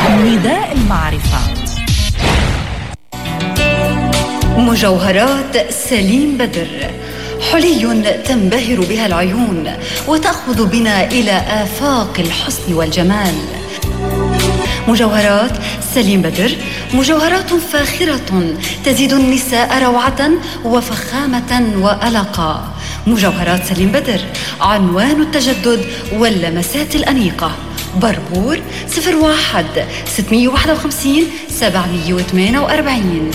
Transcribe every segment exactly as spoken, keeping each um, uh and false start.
نداء المعرفة. مجوهرات سليم بدر، حلي تنبهر بها العيون وتأخذ بنا إلى آفاق الحسن والجمال. مجوهرات سليم بدر مجوهرات فاخرة تزيد النساء روعة وفخامة وألقا. مجوهرات سليم بدر عنوان التجدد واللمسات الأنيقة. بربور صفر واحد ستمية وواحد وخمسين سبعمية وثمانية وأربعين.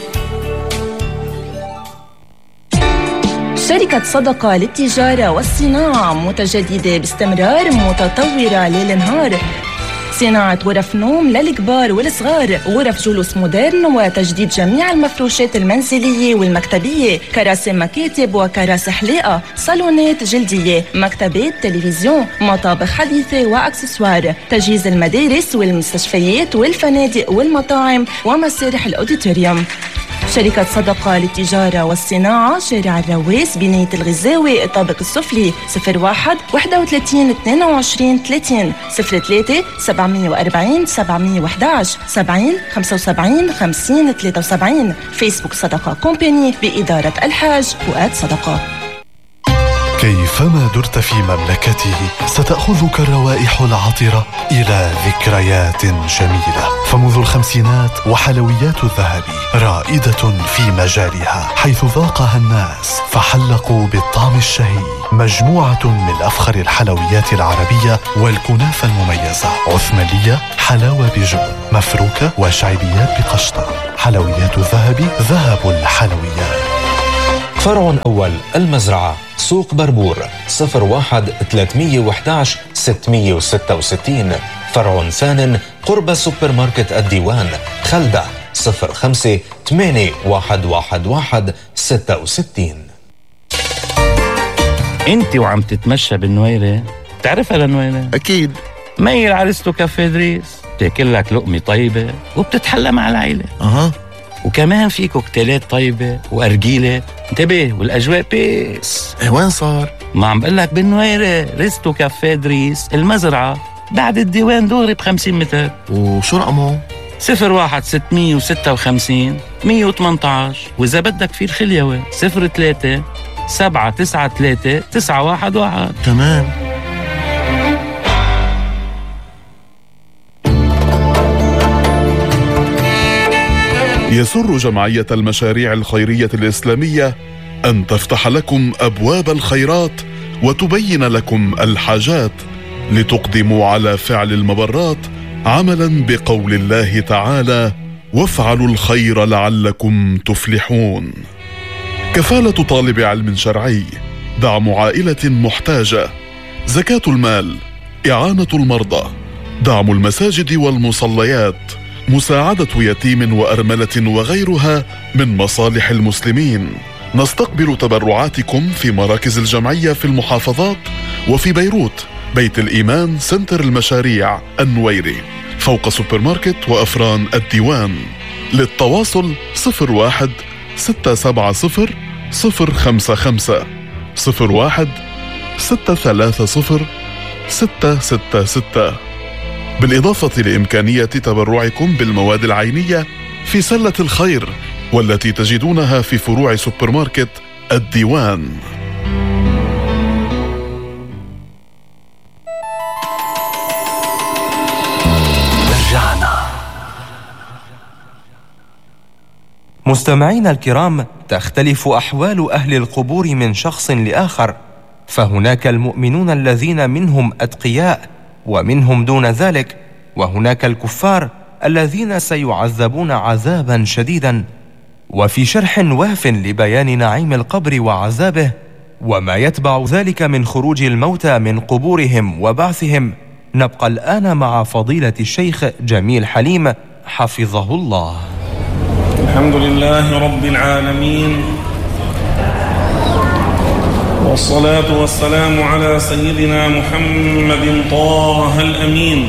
شركة صدقة للتجارة والصناعة متجددة باستمرار، متطورة ليل نهار. صناعة غرف نوم للكبار والصغار، غرف جلوس مودرن، وتجديد جميع المفروشات المنزلية والمكتبية، كراسي مكاتب وكراسي حلاقة، صالونات جلدية، مكتبات، تلفزيون، مطابخ حديثة وأكسسوار، تجهيز المدارس والمستشفيات والفنادق والمطاعم ومسارح الأوديتوريوم. شركة صدقة للتجارة والصناعة، شارع الرواس، بناية الغزاوي، الطابق السفلي. صفر واحد واحد وثلاثين اثنين وعشرين ثلاثين صفر ثلاثة سبعمية وأربعين سبعمية وأحد عشر سبعين خمسة وسبعين خمسين ثلاثة وسبعين. فيسبوك صدقة كومباني بإدارة الحاج فؤاد صدقة. كيفما درت في مملكته ستأخذك الروائح العطرة إلى ذكريات جميلة. فمنذ الخمسينات وحلويات الذهبي رائدة في مجالها، حيث ذاقها الناس فحلقوا بالطعم الشهي. مجموعة من أفخر الحلويات العربية والكنافة المميزة. عثمانية، حلاوة بجبن، مفروكة وشعبيات بقشطة. حلويات الذهبي، ذهب الحلويات. فرع أول المزرعة، سوق بربور. صفر واحد ثلاثمية وأحد عشر ستمية وستة وستين. فرع ثان قرب سوبر ماركت الديوان، خلدة. صفر خمسة ثمانية واحد واحد واحد ستة وستين. انت وعم تتمشى بالنويرة، تعرفها للنويرة؟ أكيد. ميل عرستو كافيه دريس، بتاكل لك لقمة طيبة وبتتحلى مع العيلة. أها. وكمان في كوكتيلات طيبة وأرجيلة. انتبه، والأجواء بيس. إيه وين صار؟ ما عم بقلك بالنويرة، ريستو كافيه دريس، المزرعة، بعد الديوان دوري بخمسين متر. وشو رقمه؟ صفر واحد ستمية وستة وخمسين مية وثمانية عشر. وإذا بدك في الخليوة صفر ثلاثة سبعة تسعة ثلاثة تسعة واحد واحد. تمام. يسر جمعية المشاريع الخيرية الإسلامية أن تفتح لكم أبواب الخيرات وتبين لكم الحاجات، لتقدموا على فعل المبرات عملا بقول الله تعالى: وافعلوا الخير لعلكم تفلحون. كفالة طالب علم شرعي، دعم عائلة محتاجة، زكاة المال، إعانة المرضى، دعم المساجد والمصليات، مساعدة يتيم وأرملة وغيرها من مصالح المسلمين. نستقبل تبرعاتكم في مراكز الجمعية في المحافظات وفي بيروت، بيت الإيمان، سنتر المشاريع النويري، فوق سوبر ماركت وأفران الديوان. للتواصل صفر واحد ستة سبعة صفر صفر خمسة خمسة صفر واحد ستة ثلاثة صفر ستة ستة ستة. بالإضافة لإمكانية تبرعكم بالمواد العينية في سلة الخير، والتي تجدونها في فروع سوبر ماركت الديوان. رجعنا. مستمعينا الكرام، تختلف أحوال أهل القبور من شخص لآخر، فهناك المؤمنون الذين منهم أتقياء ومنهم دون ذلك، وهناك الكفار الذين سيعذبون عذابا شديدا. وفي شرح واف لبيان نعيم القبر وعذابه وما يتبع ذلك من خروج الموتى من قبورهم وبعثهم، نبقى الآن مع فضيلة الشيخ جميل حليم حفظه الله. الحمد لله رب العالمين، والصلاة والسلام على سيدنا محمد طه الأمين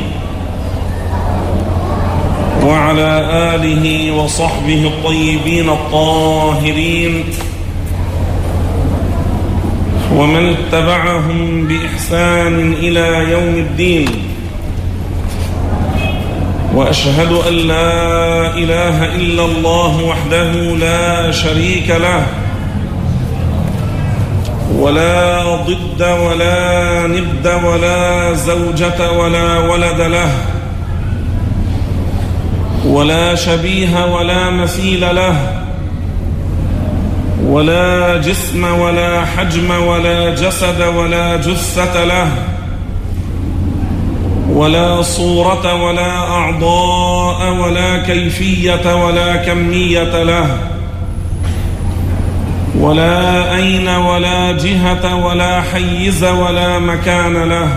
وعلى آله وصحبه الطيبين الطاهرين ومن اتبعهم بإحسان إلى يوم الدين. وأشهد أن لا إله إلا الله وحده لا شريك له ولا ضد ولا ند ولا زوجة ولا ولد له ولا شبيه ولا مثيل له ولا جسم ولا حجم ولا جسد ولا جثة له ولا صورة ولا أعضاء ولا كيفية ولا كمية له ولا أين ولا جهة ولا حيز ولا مكان له.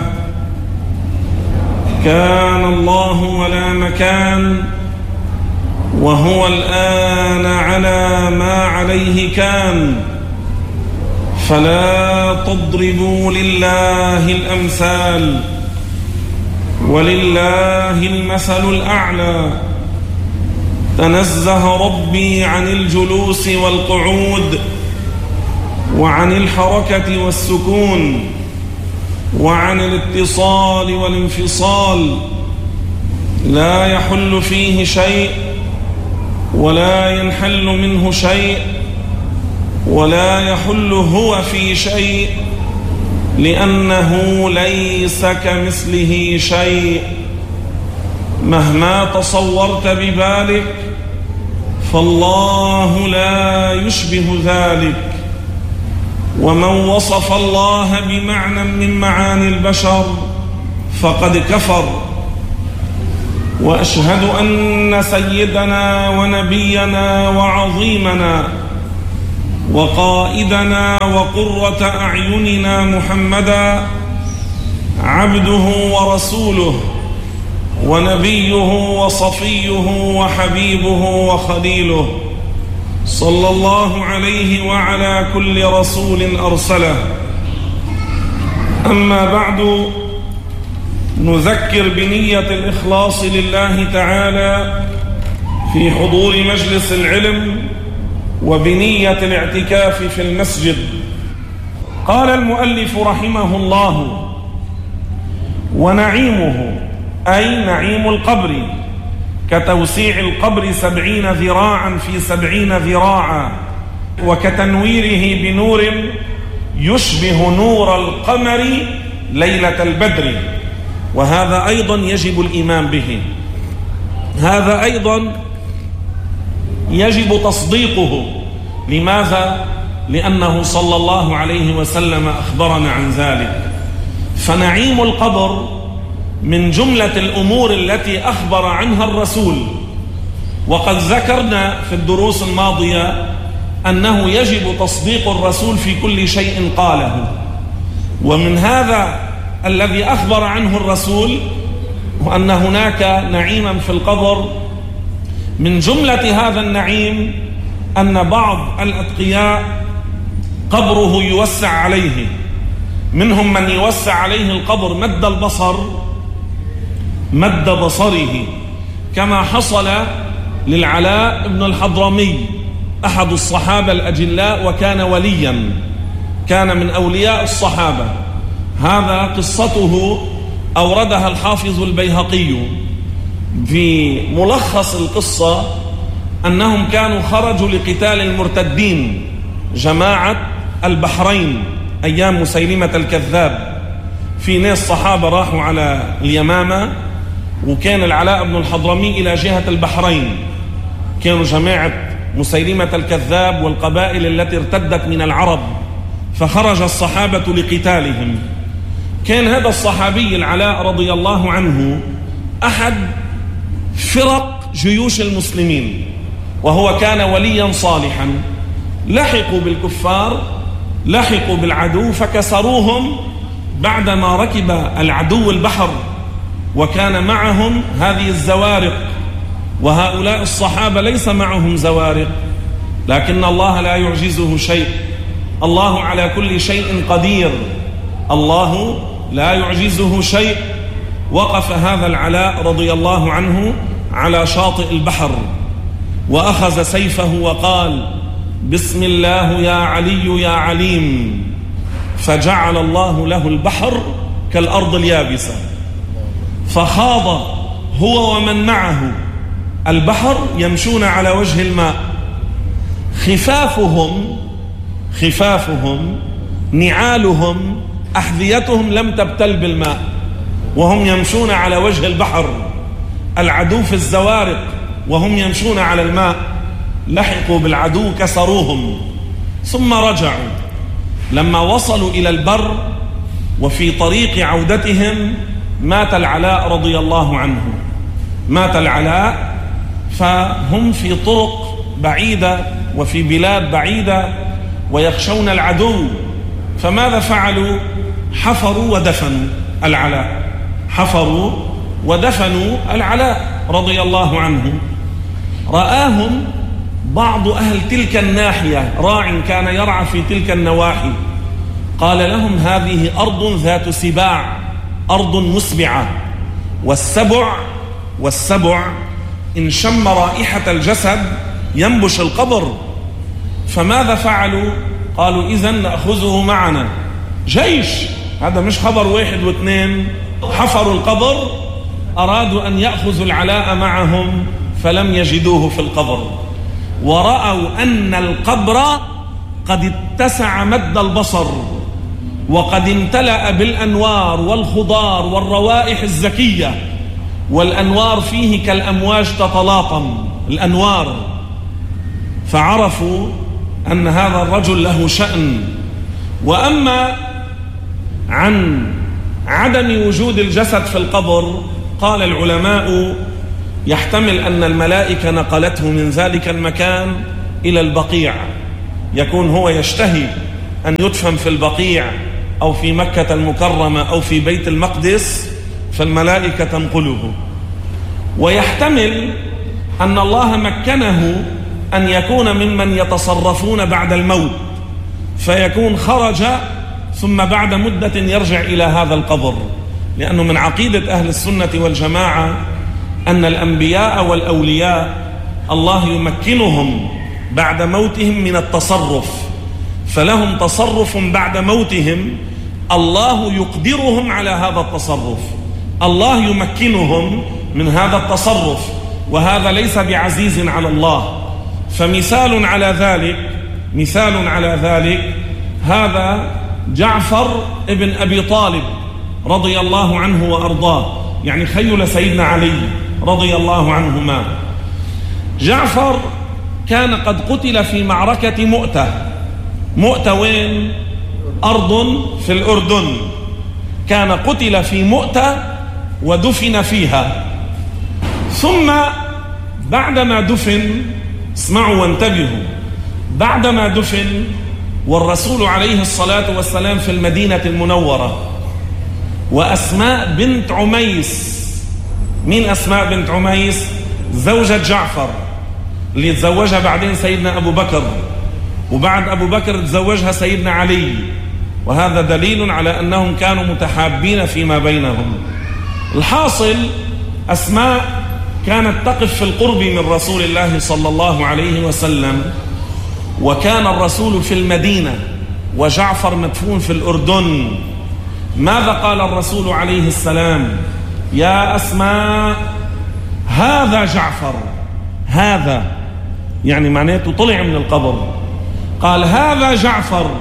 كان الله ولا مكان وهو الآن على ما عليه كان، فلا تضربوا لله الأمثال ولله المثل الأعلى. تنزه ربي عن الجلوس والقعود وعن الحركة والسكون وعن الاتصال والانفصال، لا يحل فيه شيء ولا ينحل منه شيء ولا يحل هو في شيء، لأنه ليس كمثله شيء. مهما تصورت ببالك فالله لا يشبه ذلك، ومن وصف الله بمعنى من معاني البشر فقد كفر. وأشهد أن سيدنا ونبينا وعظيمنا وقائدنا وقرة أعيننا محمدا عبده ورسوله ونبيه وصفيه وحبيبه وخليله، صلى الله عليه وعلى كل رسول أرسله. أما بعد، نذكر بنية الإخلاص لله تعالى في حضور مجلس العلم وبنية الاعتكاف في المسجد. قال المؤلف رحمه الله: ونعيمه أي نعيم القبر كتوسيع القبر سبعين ذراعا في سبعين ذراعا، وكتنويره بنور يشبه نور القمر ليلة البدر، وهذا أيضا يجب الإيمان به، هذا أيضا يجب تصديقه. لماذا؟ لأنه صلى الله عليه وسلم أخبرنا عن ذلك. فنعيم القبر من جملة الأمور التي أخبر عنها الرسول، وقد ذكرنا في الدروس الماضية أنه يجب تصديق الرسول في كل شيء قاله. ومن هذا الذي أخبر عنه الرسول وأن هناك نعيما في القبر، من جملة هذا النعيم أن بعض الأتقياء قبره يوسع عليه، منهم من يوسع عليه القبر مد البصر مد بصره، كما حصل للعلاء بن الحضرمي أحد الصحابة الأجلاء، وكان وليا، كان من أولياء الصحابة. هذا قصته أوردها الحافظ البيهقي. في ملخص القصة أنهم كانوا خرجوا لقتال المرتدين، جماعة البحرين أيام مسيلمة الكذاب. في ناس صحابة راحوا على اليمامة، وكان العلاء بن الحضرمي إلى جهة البحرين، كانوا جماعة مسيلمة الكذاب والقبائل التي ارتدت من العرب، فخرج الصحابة لقتالهم. كان هذا الصحابي العلاء رضي الله عنه أحد فرق جيوش المسلمين، وهو كان وليا صالحا. لحقوا بالكفار، لحقوا بالعدو فكسروهم بعدما ركب العدو البحر، وكان معهم هذه الزوارق. وهؤلاء الصحابة ليس معهم زوارق، لكن الله لا يعجزه شيء، الله على كل شيء قدير، الله لا يعجزه شيء. وقف هذا العلاء رضي الله عنه على شاطئ البحر، وأخذ سيفه وقال: بسم الله يا علي يا عليم، فجعل الله له البحر كالأرض اليابسة، فخاض هو ومن معه البحر يمشون على وجه الماء، خفافهم خفافهم نعالهم أحذيتهم لم تبتل بالماء، وهم يمشون على وجه البحر. العدو في الزوارق وهم يمشون على الماء، لحقوا بالعدو كسروهم ثم رجعوا. لما وصلوا إلى البر وفي طريق عودتهم مات العلاء رضي الله عنه. مات العلاء، فهم في طرق بعيدة وفي بلاد بعيدة ويخشون العدو، فماذا فعلوا؟ حفروا ودفنوا العلاء، حفروا ودفنوا العلاء رضي الله عنه. رآهم بعض أهل تلك الناحية، راع كان يرعى في تلك النواحي، قال لهم هذه أرض ذات سباع، أرض مسبعة، والسبع والسبع إن شم رائحة الجسد ينبش القبر. فماذا فعلوا؟ قالوا إذن نأخذه معنا، جيش، هذا مش خبر واحد واثنين. حفروا القبر، أرادوا أن يأخذوا العلاء معهم فلم يجدوه في القبر، ورأوا أن القبر قد اتسع مد البصر وقد امتلأ بالأنوار والخضار والروائح الزكية، والأنوار فيه كالأمواج تتلاطم الأنوار، فعرفوا أن هذا الرجل له شأن. وأما عن عدم وجود الجسد في القبر، قال العلماء يحتمل أن الملائكة نقلته من ذلك المكان إلى البقيع، يكون هو يشتهي أن يدفن في البقيع أو في مكة المكرمة أو في بيت المقدس، فالملائكة تنقله. ويحتمل أن الله مكنه أن يكون ممن يتصرفون بعد الموت، فيكون خرج ثم بعد مدة يرجع إلى هذا القبر، لأنه من عقيدة أهل السنة والجماعة أن الأنبياء والأولياء الله يمكنهم بعد موتهم من التصرف، فلهم تصرف بعد موتهم الله يقدرهم على هذا التصرف، الله يمكنهم من هذا التصرف، وهذا ليس بعزيز على الله. فمثال على ذلك مثال على ذلك هذا جعفر ابن أبي طالب رضي الله عنه وأرضاه، يعني خيل سيدنا علي رضي الله عنهما. جعفر كان قد قتل في معركة مؤتة. مؤتة وين؟ أرض في الأردن. كان قتل في مؤتة ودفن فيها، ثم بعدما دفن، اسمعوا وانتبهوا، بعدما دفن والرسول عليه الصلاة والسلام في المدينة المنورة، وأسماء بنت عميس. مين أسماء بنت عميس؟ زوجة جعفر اللي تزوجها بعدين سيدنا أبو بكر، وبعد أبو بكر تزوجها سيدنا علي، وهذا دليل على أنهم كانوا متحابين فيما بينهم. الحاصل أسماء كانت تقف في القرب من رسول الله صلى الله عليه وسلم، وكان الرسول في المدينة وجعفر مدفون في الأردن. ماذا قال الرسول عليه السلام؟ يا أسماء هذا جعفر، هذا يعني معناته طلع من القبر، قال هذا جعفر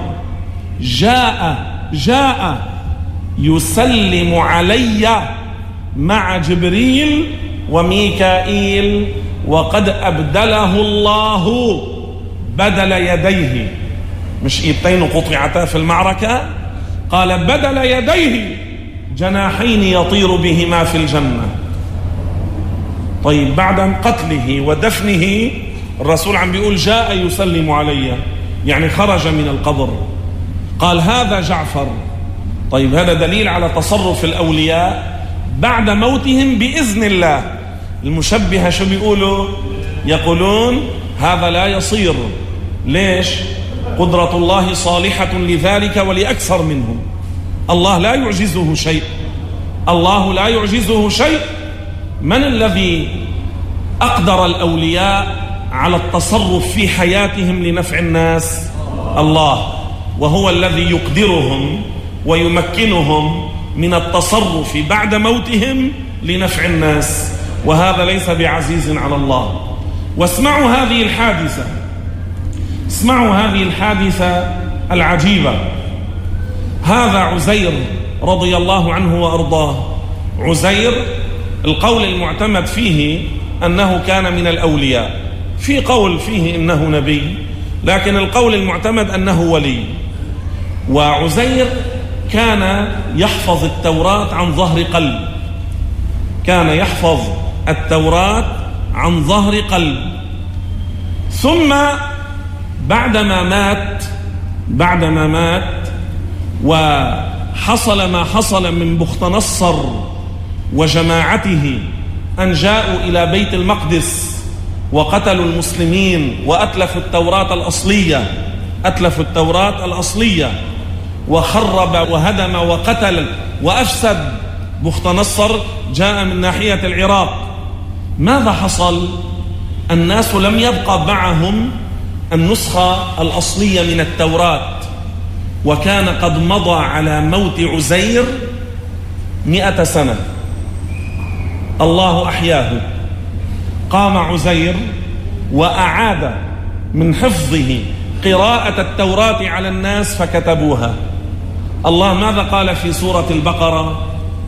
جاء جاء يسلم علي مع جبريل وميكائيل، وقد أبدله الله بدل يديه، مش إيدين قطعتا في المعركة، قال بدل يديه جناحين يطير بهما في الجنة. طيب بعد قتله ودفنه الرسول عم بيقول جاء يسلم علي، يعني خرج من القبر، قال هذا جعفر. طيب هذا دليل على تصرف الأولياء بعد موتهم بإذن الله. المشبهة شو بيقولوا؟ يقولون هذا لا يصير. ليش؟ قدرة الله صالحة لذلك ولأكثر منه. الله لا يعجزه شيء، الله لا يعجزه شيء. من الذي أقدر الأولياء على التصرف في حياتهم لنفع الناس؟ الله، وهو الذي يقدرهم ويمكنهم من التصرف بعد موتهم لنفع الناس. وهذا ليس بعزيز على الله. واسمعوا هذه الحادثة، اسمعوا هذه الحادثة العجيبة. هذا عزير رضي الله عنه وأرضاه. عزير القول المعتمد فيه أنه كان من الأولياء، في قول فيه إنه نبي، لكن القول المعتمد أنه ولي. وعزير كان يحفظ التوراة عن ظهر قلب، كان يحفظ التوراة عن ظهر قلب. ثم بعدما مات بعدما مات وحصل ما حصل من بختنصر وجماعته أن جاءوا إلى بيت المقدس وقتلوا المسلمين وأتلفوا التوراة الأصلية أتلفوا التوراة الأصلية وخرب وهدم وقتل وأفسد. بختنصر جاء من ناحية العراق. ماذا حصل؟ الناس لم يبقى معهم النسخة الأصلية من التوراة، وكان قد مضى على موت عزير مئة سنة. الله أحياه، قام عزير وأعاد من حفظه قراءة التوراة على الناس فكتبوها. الله ماذا قال في سورة البقرة؟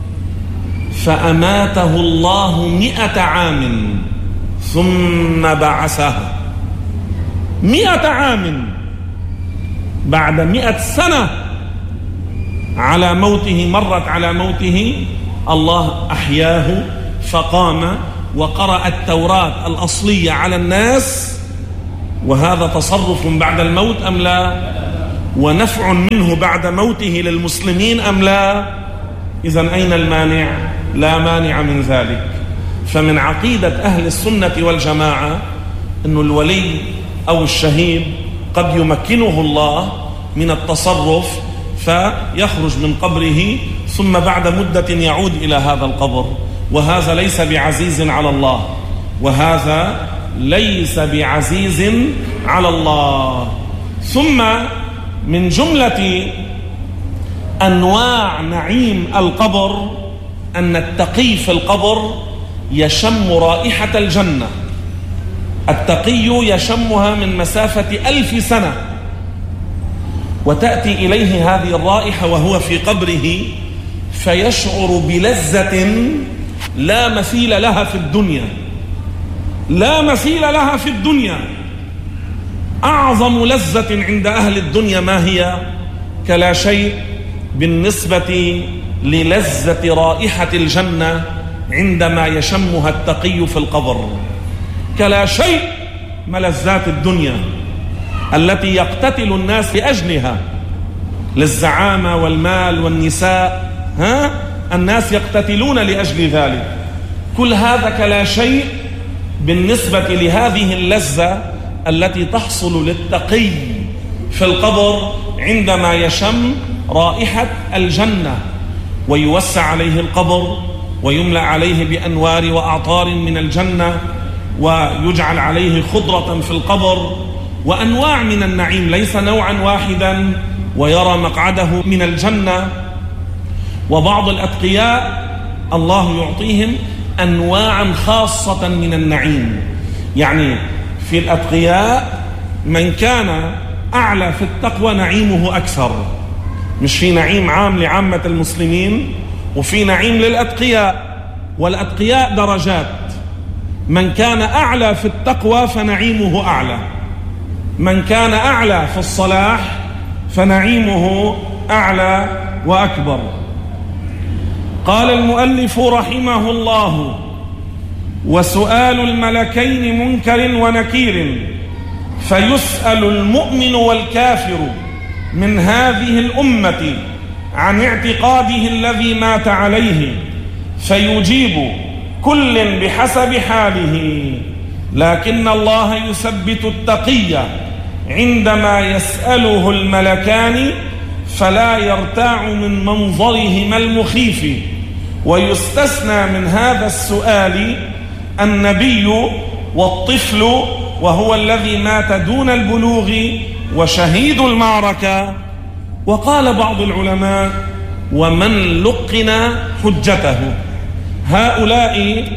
فأماته الله مئة عام ثم بعثه. مئة عام، بعد مئة سنة على موته، مرت على موته، الله أحياه فقام وقرأ التوراة الأصلية على الناس. وهذا تصرف بعد الموت أم لا؟ ونفع منه بعد موته للمسلمين أم لا؟ إذن أين المانع؟ لا مانع من ذلك. فمن عقيدة أهل السنة والجماعة أن الولي أو الشهيد قد يمكنه الله من التصرف فيخرج من قبره ثم بعد مدة يعود إلى هذا القبر، وهذا ليس بعزيز على الله، وهذا ليس بعزيز على الله. ثم من جملة أنواع نعيم القبر أن التقي في القبر يشم رائحة الجنة. التقي يشمها من مسافة ألف سنة، وتأتي إليه هذه الرائحة وهو في قبره فيشعر بلذة لا مثيل لها في الدنيا، لا مثيل لها في الدنيا. أعظم لذة عند أهل الدنيا ما هي؟ كلا شيء بالنسبة للذة رائحة الجنة عندما يشمها التقي في القبر. كلا شيء ملذات الدنيا التي يقتتل الناس لأجلها، للزعامة والمال والنساء، ها؟ الناس يقتتلون لأجل ذلك. كل هذا كلا شيء بالنسبة لهذه اللذة التي تحصل للتقي في القبر عندما يشم رائحة الجنة، ويوسع عليه القبر ويملأ عليه بأنوار وأعطار من الجنة، ويجعل عليه خضرة في القبر وأنواع من النعيم، ليس نوعا واحدا، ويرى مقعده من الجنة. وبعض الأتقياء الله يعطيهم أنواعا خاصة من النعيم. يعني في الأتقياء من كان أعلى في التقوى نعيمه أكثر، مش في نعيم عام لعامة المسلمين، وفي نعيم للأتقياء، والأتقياء درجات. من كان أعلى في التقوى فنعيمه أعلى، من كان أعلى في الصلاح فنعيمه أعلى وأكبر. قال المؤلف رحمه الله: وسؤال الملكين منكر ونكير، فيسأل المؤمن والكافر من هذه الأمة عن اعتقاده الذي مات عليه، فيجيب كل بحسب حاله، لكن الله يثبت التقي عندما يسأله الملكان فلا يرتاع من منظرهما المخيف. ويستثنى من هذا السؤال النبي والطفل، وهو الذي مات دون البلوغ، وشهيد المعركة. وقال بعض العلماء: ومن لقن حجته. هؤلاء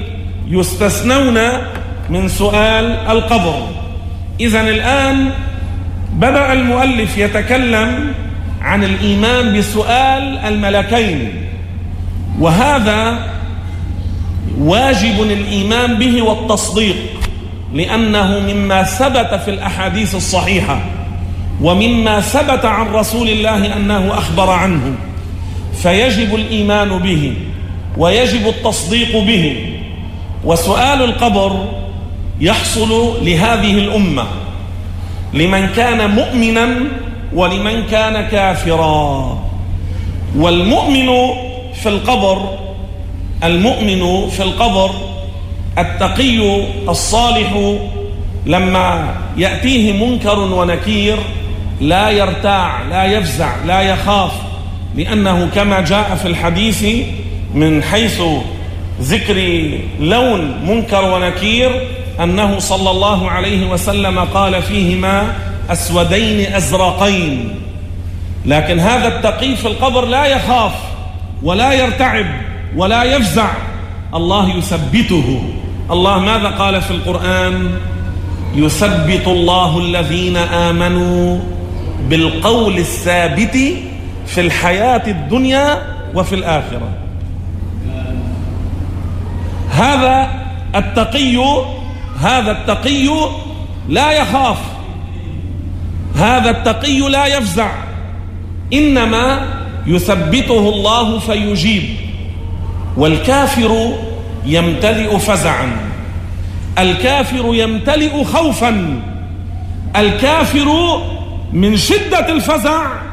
يستثنون من سؤال القبر. إذن الآن بدأ المؤلف يتكلم عن الإيمان بسؤال الملكين، وهذا واجب الإيمان به والتصديق، لأنه مما ثبت في الأحاديث الصحيحة ومما ثبت عن رسول الله أنه أخبر عنه، فيجب الإيمان به ويجب التصديق به. وسؤال القبر يحصل لهذه الأمة، لمن كان مؤمنا ولمن كان كافرا. والمؤمن في القبر المؤمن في القبر التقي الصالح لما يأتيه منكر ونكير لا يرتاع لا يفزع لا يخاف، لأنه كما جاء في الحديث من حيث ذكر لون منكر ونكير أنه صلى الله عليه وسلم قال فيهما أسودين أزرقين. لكن هذا التقي في القبر لا يخاف ولا يرتعب ولا يفزع، الله يثبته. الله ماذا قال في القرآن؟ يثبت الله الذين آمنوا بالقول الثابت في الحياة الدنيا وفي الآخرة. هذا التقي هذا التقي لا يخاف، هذا التقي لا يفزع، إنما يثبته الله فيجيب. والكافر يمتلئ فزعا، الكافر يمتلئ خوفا، الكافر من شدة الفزع